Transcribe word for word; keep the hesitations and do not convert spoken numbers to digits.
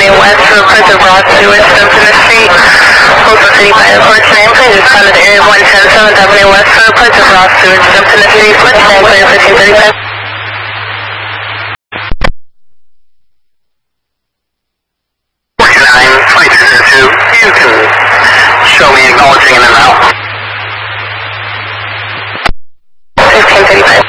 Avenue West for Prince of Broad Stewart, Simpson Street. Postal City by Airport name, please respond to the area one ten seventh Avenue West for Prince of Broad Stewart, Simpson Street. Switch name, clear fifteen thirty-five. forty-nine, twenty-two zero two, you can show me acknowledging in and out. fifteen thirty-five.